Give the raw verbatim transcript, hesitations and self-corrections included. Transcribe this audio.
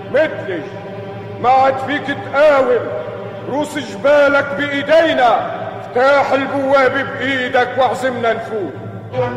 مثلي ما عاد فيك تقاوم، روس جبالك بايدينا، افتح البوابة بايدك واعزمنا نفوت.